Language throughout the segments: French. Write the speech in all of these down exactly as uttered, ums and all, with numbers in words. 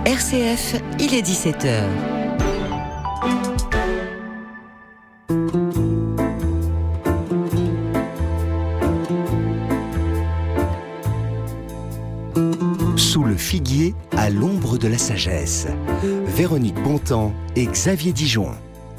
R C F, il est dix-sept heures. Sous le figuier, à l'ombre de la sagesse. Véronique Bontemps et Xavier Dijon.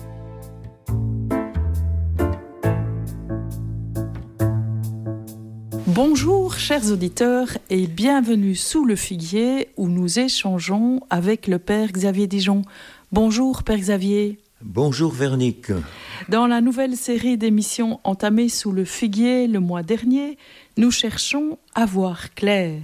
Bonjour chers auditeurs et bienvenue sous le figuier où nous échangeons avec le Père Xavier Dijon. Bonjour Père Xavier. Bonjour Véronique. Dans la nouvelle série d'émissions entamée sous le figuier le mois dernier, nous cherchons à voir clair.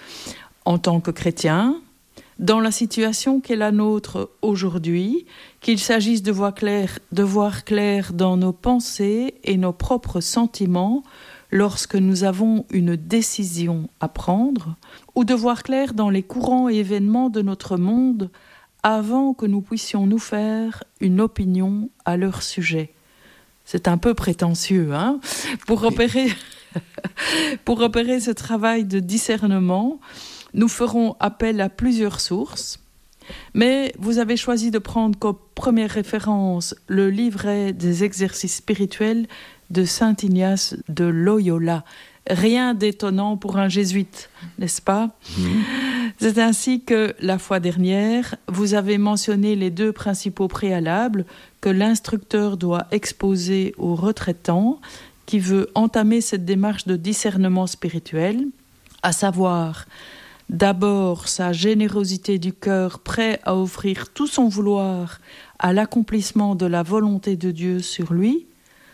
En tant que chrétiens, dans la situation qu'est la nôtre aujourd'hui, qu'il s'agisse de voir clair, de voir clair dans nos pensées et nos propres sentiments, lorsque nous avons une décision à prendre, ou de voir clair dans les courants et événements de notre monde avant que nous puissions nous faire une opinion à leur sujet. C'est un peu prétentieux, hein ? Pour opérer, pour opérer ce travail de discernement, nous ferons appel à plusieurs sources, mais vous avez choisi de prendre comme première référence le livret des exercices spirituels de Saint Ignace de Loyola. Rien d'étonnant pour un jésuite, n'est-ce pas ? Mmh. C'est ainsi que, la fois dernière, vous avez mentionné les deux principaux préalables que l'instructeur doit exposer au retraitant qui veut entamer cette démarche de discernement spirituel, à savoir d'abord sa générosité du cœur prêt à offrir tout son vouloir à l'accomplissement de la volonté de Dieu sur lui,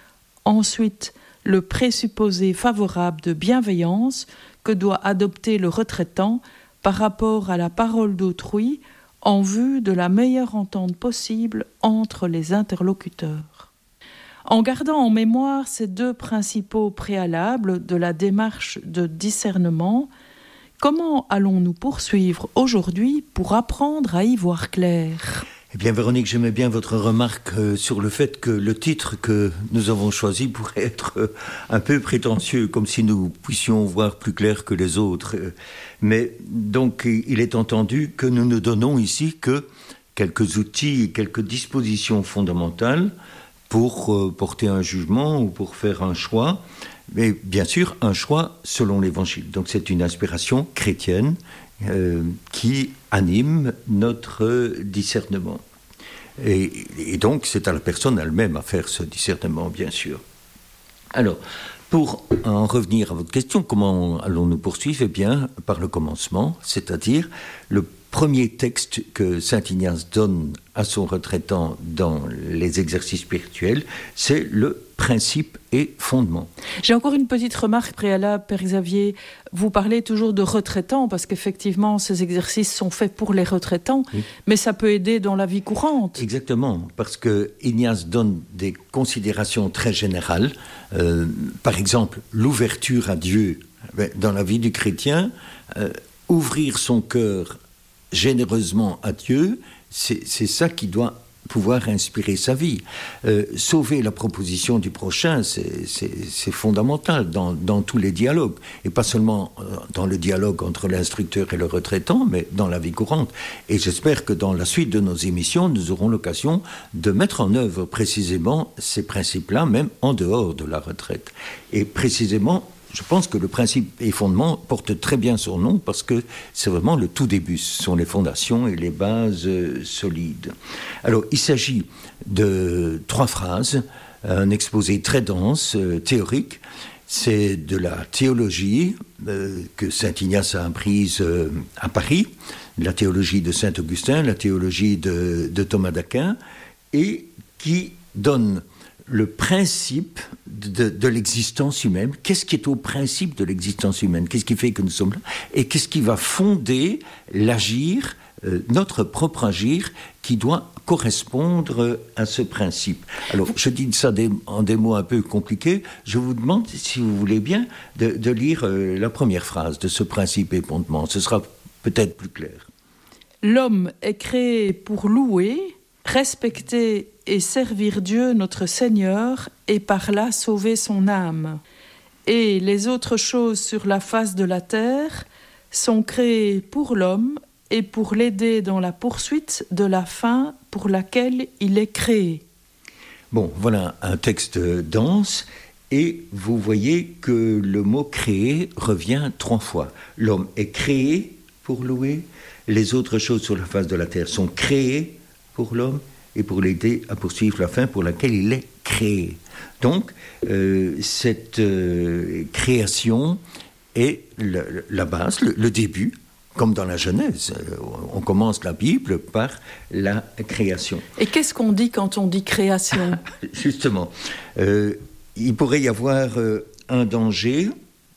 ensuite le présupposé favorable de bienveillance que doit adopter le retraitant par rapport à la parole d'autrui en vue de la meilleure entente possible entre les interlocuteurs. En gardant en mémoire ces deux principaux préalables de la démarche de discernement, comment allons-nous poursuivre aujourd'hui pour apprendre à y voir clair ? Eh bien, Véronique, j'aimais bien votre remarque euh, sur le fait que le titre que nous avons choisi pourrait être euh, un peu prétentieux, comme si nous puissions voir plus clair que les autres. Euh, mais donc, il est entendu que nous ne donnons ici que quelques outils et quelques dispositions fondamentales pour euh, porter un jugement ou pour faire un choix. Mais bien sûr, un choix selon l'Évangile. Donc, c'est une inspiration chrétienne Euh, qui anime notre discernement. Et, et donc, c'est à la personne elle-même à faire ce discernement, bien sûr. Alors, pour en revenir à votre question, comment allons-nous poursuivre ? Eh bien, par le commencement, c'est-à-dire le premier texte que Saint Ignace donne à son retraitant dans les exercices spirituels, c'est le principe et fondement. J'ai encore une petite remarque préalable, Père Xavier. Vous parlez toujours de retraitants, parce qu'effectivement, ces exercices sont faits pour les retraitants, oui. Mais ça peut aider dans la vie courante. Exactement, parce que Ignace donne des considérations très générales. Euh, par exemple, l'ouverture à Dieu dans la vie du chrétien, euh, ouvrir son cœur généreusement à Dieu, c'est, c'est ça qui doit pouvoir inspirer sa vie. Euh, sauver la proposition du prochain, c'est, c'est, c'est fondamental dans, dans tous les dialogues, et pas seulement dans le dialogue entre l'instructeur et le retraitant, mais dans la vie courante. Et j'espère que dans la suite de nos émissions, nous aurons l'occasion de mettre en œuvre précisément ces principes-là, même en dehors de la retraite. Et précisément, je pense que le principe et fondement porte très bien son nom parce que c'est vraiment le tout début. Ce sont les fondations et les bases euh, solides. Alors, il s'agit de trois phrases, un exposé très dense, euh, théorique. C'est de la théologie euh, que Saint Ignace a apprise euh, à Paris, la théologie de Saint Augustin, la théologie de, de Thomas d'Aquin, et qui donne le principe de, de l'existence humaine. Qu'est-ce qui est au principe de l'existence humaine ? Qu'est-ce qui fait que nous sommes là ? Et qu'est-ce qui va fonder l'agir, euh, notre propre agir, qui doit correspondre à ce principe. Alors, je dis ça des, en des mots un peu compliqués. Je vous demande, si vous voulez bien, de, de lire euh, la première phrase de ce principe et fondement. Ce sera peut-être plus clair. L'homme est créé pour louer, respecter et servir Dieu notre Seigneur et par là sauver son âme. Et les autres choses sur la face de la terre sont créées pour l'homme et pour l'aider dans la poursuite de la fin pour laquelle il est créé. Bon, voilà un texte dense, et vous voyez que le mot « créer » revient trois fois. L'homme est créé pour louer, les autres choses sur la face de la terre sont créées pour l'homme et pour l'aider à poursuivre la fin pour laquelle il est créé. Donc, euh, cette euh, création est le, la base, le, le début, comme dans la Genèse. On commence la Bible par la création. Et qu'est-ce qu'on dit quand on dit création ? Justement, euh, il pourrait y avoir euh, un danger,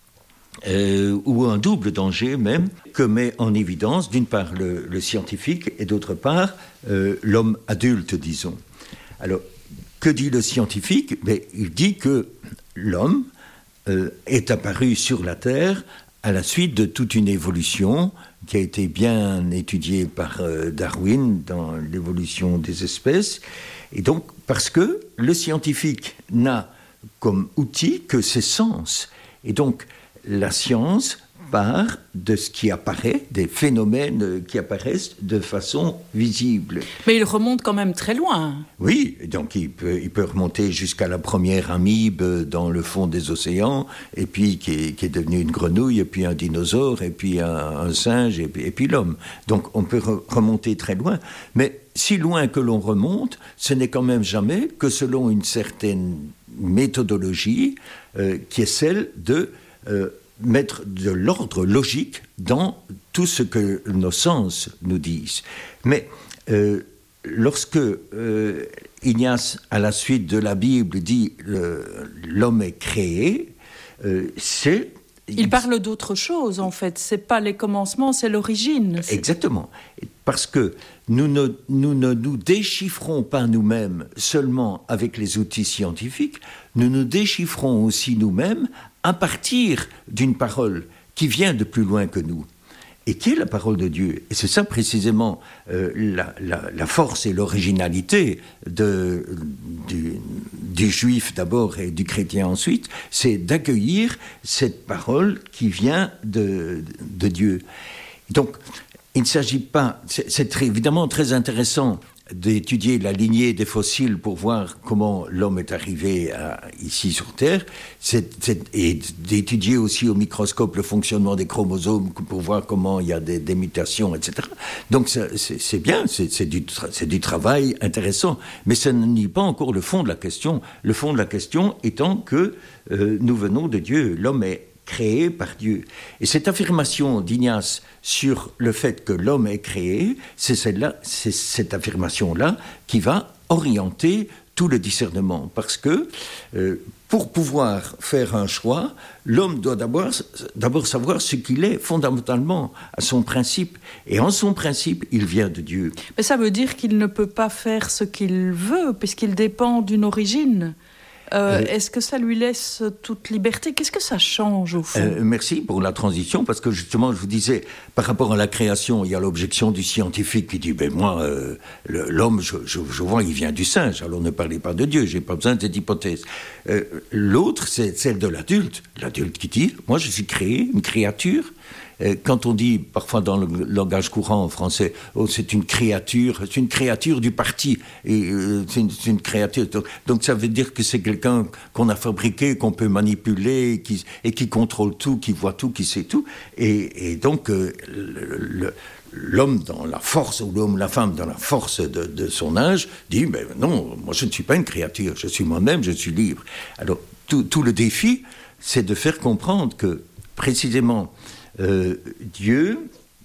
euh, ou un double danger même, que met en évidence, d'une part, le, le scientifique, et d'autre part, euh, l'homme adulte, disons. Alors, que dit le scientifique ? Mais il dit que l'homme euh, est apparu sur la Terre à la suite de toute une évolution qui a été bien étudiée par euh, Darwin dans l'évolution des espèces. Et donc, parce que le scientifique n'a comme outil que ses sens. Et donc, la science part de ce qui apparaît, des phénomènes qui apparaissent de façon visible. Mais il remonte quand même très loin. Oui, donc il peut, il peut remonter jusqu'à la première amibe dans le fond des océans, et puis qui est, qui est devenue une grenouille, et puis un dinosaure, et puis un, un singe, et puis, et puis l'homme. Donc on peut re- remonter très loin, mais si loin que l'on remonte, ce n'est quand même jamais que selon une certaine méthodologie euh, qui est celle de euh, mettre de l'ordre logique dans tout ce que nos sens nous disent. Mais euh, lorsque euh, Ignace, à la suite de la Bible, dit euh, « l'homme est créé euh, », c'est... Il parle d'autre chose, en fait. Ce n'est pas les commencements, c'est l'origine. C'est... Exactement. Parce que nous ne, nous ne nous déchiffrons pas nous-mêmes seulement avec les outils scientifiques, nous nous déchiffrons aussi nous-mêmes à partir d'une parole qui vient de plus loin que nous, et qui est la parole de Dieu. Et c'est ça précisément euh, la, la, la force et l'originalité de, du, du juif d'abord et du chrétien ensuite, c'est d'accueillir cette parole qui vient de, de Dieu. Donc, il ne s'agit pas... C'est, c'est très, évidemment très intéressant d'étudier la lignée des fossiles pour voir comment l'homme est arrivé à, ici sur Terre, c'est, c'est, et d'étudier aussi au microscope le fonctionnement des chromosomes pour voir comment il y a des, des mutations, et cetera. Donc c'est, c'est, c'est bien, c'est, c'est, du tra- c'est du travail intéressant, mais ça ne nie pas encore le fond de la question. Le fond de la question étant que euh, nous venons de Dieu, l'homme est créé par Dieu. Et cette affirmation d'Ignace sur le fait que l'homme est créé, c'est celle-là, c'est cette affirmation-là qui va orienter tout le discernement. Parce que euh, pour pouvoir faire un choix, l'homme doit d'abord, d'abord savoir ce qu'il est fondamentalement, à son principe. Et en son principe, il vient de Dieu. Mais ça veut dire qu'il ne peut pas faire ce qu'il veut, puisqu'il dépend d'une origine. Euh, euh, est-ce que ça lui laisse toute liberté ? Qu'est-ce que ça change au fond ? euh, Merci pour la transition, parce que justement, je vous disais, par rapport à la création, il y a l'objection du scientifique qui dit, ben moi, euh, le, l'homme, je, je, je vois, il vient du singe, alors ne parlez pas de Dieu, j'ai pas besoin de cette hypothèse. Euh, l'autre, c'est celle de l'adulte, l'adulte qui dit, moi je suis créé, une créature. Quand on dit, parfois dans le langage courant en français, oh, c'est une créature, c'est une créature du parti, et, euh, c'est, une, c'est une créature. Donc, donc ça veut dire que c'est quelqu'un qu'on a fabriqué, qu'on peut manipuler, et qui, et qui contrôle tout, qui voit tout, qui sait tout. Et, et donc, euh, le, le, l'homme dans la force, ou l'homme, la femme dans la force de, de son âge, dit, ben non, moi je ne suis pas une créature, je suis moi-même, je suis libre. Alors, tout, tout le défi, c'est de faire comprendre que, précisément, Euh, Dieu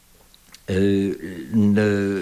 euh, ne,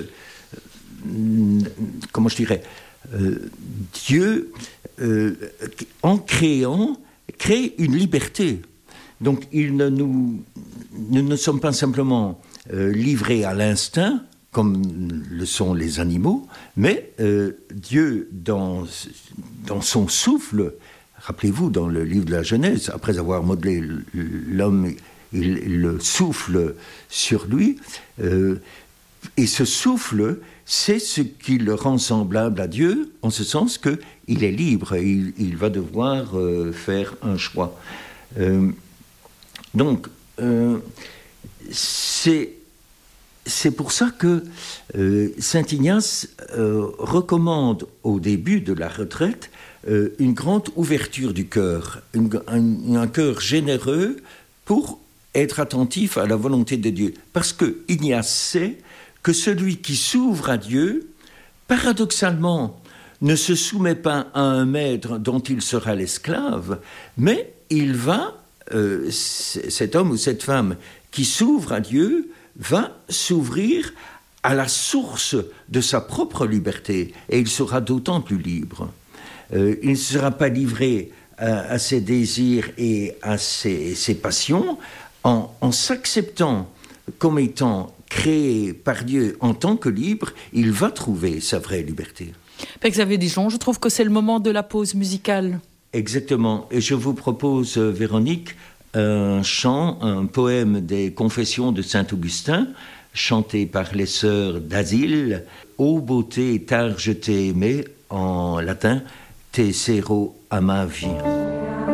ne, comment je dirais, euh, Dieu, euh, en créant, crée une liberté. Donc, il ne nous, nous ne sommes pas simplement euh, livrés à l'instinct, comme le sont les animaux, mais euh, Dieu, dans, dans son souffle, rappelez-vous, dans le livre de la Genèse, après avoir modelé l'homme, il, il le souffle sur lui, euh, et ce souffle, c'est ce qui le rend semblable à Dieu, en ce sens qu'il est libre, il, il va devoir euh, faire un choix. Euh, donc, euh, c'est, c'est pour ça que euh, Saint Ignace euh, recommande au début de la retraite euh, une grande ouverture du cœur, une, un, un cœur généreux pour être attentif à la volonté de Dieu. Parce que Ignace sait que celui qui s'ouvre à Dieu, paradoxalement, ne se soumet pas à un maître dont il sera l'esclave, mais il va, euh, cet homme ou cette femme qui s'ouvre à Dieu, va s'ouvrir à la source de sa propre liberté, et il sera d'autant plus libre. Euh, il ne sera pas livré à, à ses désirs et à ses, ses passions, en, en s'acceptant comme étant créé par Dieu en tant que libre, il va trouver sa vraie liberté. Père Xavier Dijon, je trouve que c'est le moment de la pause musicale. Exactement. Et je vous propose, Véronique, un chant, un poème des Confessions de Saint-Augustin, chanté par les sœurs d'Asile. Ô beauté, tard je t'ai aimé, en latin, te sero amavi.